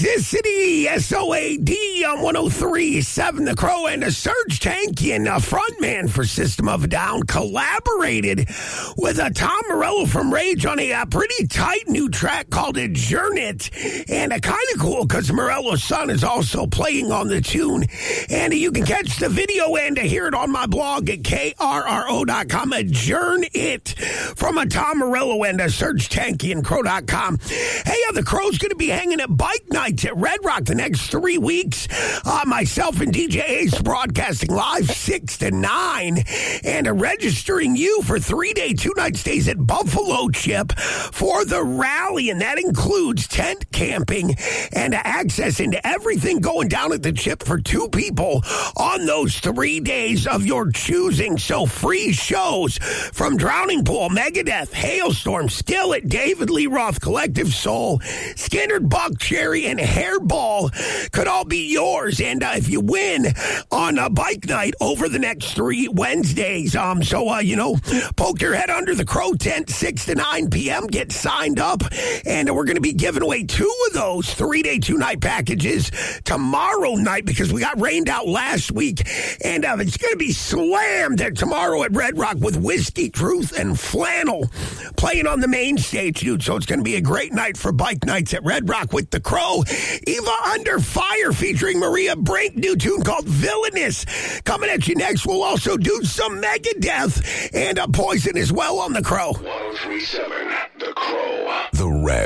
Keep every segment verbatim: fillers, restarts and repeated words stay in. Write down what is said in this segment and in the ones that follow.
Toxicity, S O A D on one oh three point seven The Crow, and Serj Tankian, a frontman for System of a Down, collaborated with a Tom Morello from Rage on a, a pretty tight new track called Adjourn It. And uh, kind of cool because Morello's son is also playing on the tune. And uh, you can catch the video and uh, hear it on my blog at K R R O dot com. Adjourn It from a Tom Morello and a Serj Tankian, Crow dot com. Hey, uh, the Crow's going to be hanging at Bike Nights at Red Rock the next three weeks. Uh, myself and D J Ace broadcasting live six to nine, and uh, registering you for three-day, two-night stays at Buffalo Chip for the rally, and that includes tent camping and uh, access into everything going down at the Chip for two people on those three days of your choosing. So free shows from Drowning Pool, Megadeth, Hailstorm, Skillet, David Lee Roth, Collective Soul, Skynyrd, Buck Cherry, and Hairball could all be yours. And uh, if you win on a bike night over the next three Wednesdays, um, so, uh, you know, poke your head under the Crow tent, six to nine p.m., get signed up, and uh, we're going to be giving away two of those three-day, two-night packages tomorrow night because we got rained out last week, and uh, it's going to be slammed at tomorrow at Red Rock with Whiskey Truth and Flannel playing on the main stage, dude. So it's going to be a great night for bike nights at Red Rock with the Crow. Eva Under Fire featuring Maria Brink, new tune called Villainous. Coming at you next, we'll also do some Megadeth and a Poison as well on the Crow. one oh three point seven The Crow. The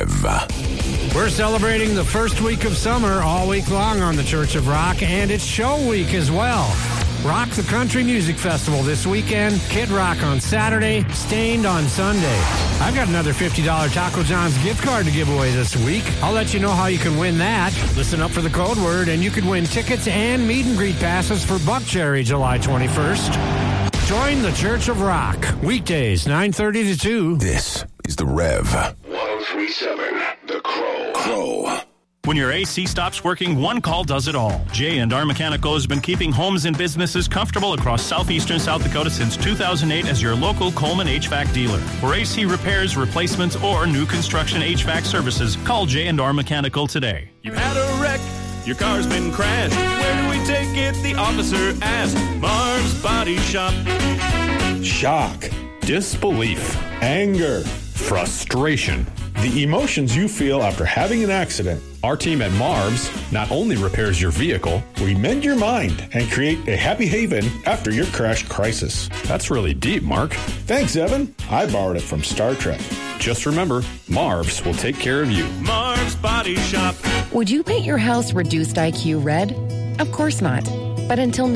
Rev. We're celebrating the first week of summer all week long on the Church of Rock, and it's show week as well. Rock the Country Music Festival this weekend, Kid Rock on Saturday, Stained on Sunday. I've got another fifty dollars Taco John's gift card to give away this week. I'll let you know how you can win that. Listen up for the code word, and you could win tickets and meet and greet passes for Buck Cherry July twenty-first. Join the Church of Rock, weekdays, nine thirty to two. This is The Rev. one oh three point seven The Crow. Crow. When your A C stops working, one call does it all. J and R Mechanical has been keeping homes and businesses comfortable across southeastern South Dakota since two thousand eight as your local Coleman H V A C dealer. For A C repairs, replacements, or new construction H V A C services, call J and R Mechanical today. You've had a wreck, your car's been crashed. Where do we take it? The officer asked. Marv's Body Shop. Shock, disbelief, anger, frustration. The emotions you feel after having an accident. Our team at Marv's not only repairs your vehicle, we mend your mind and create a happy haven after your crash crisis. That's really deep, Mark. Thanks, Evan. I borrowed it from Star Trek. Just remember, Marv's will take care of you. Marv's Body Shop. Would you paint your house reduced I Q red? Of course not. But until